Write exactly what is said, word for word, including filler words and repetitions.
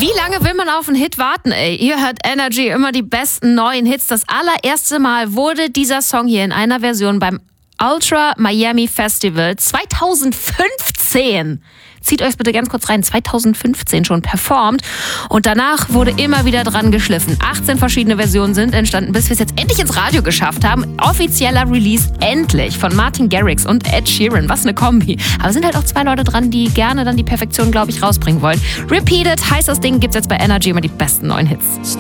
Wie lange will man auf einen Hit warten, ey? Ihr hört Energy, immer die besten neuen Hits. Das allererste Mal wurde dieser Song hier in einer Version beim Ultra Miami Festival zweitausendfünfzehn. Zieht euch bitte ganz kurz rein, zweitausendfünfzehn schon performt. Und danach wurde immer wieder dran geschliffen. achtzehn verschiedene Versionen sind entstanden, bis wir es jetzt endlich ins Radio geschafft haben. Offizieller Release endlich von Martin Garrix und Ed Sheeran. Was eine Kombi. Aber es sind halt auch zwei Leute dran, die gerne dann die Perfektion, glaube ich, rausbringen wollen. Repeated heißt das Ding, gibt's jetzt bei Energy, immer die besten neuen Hits.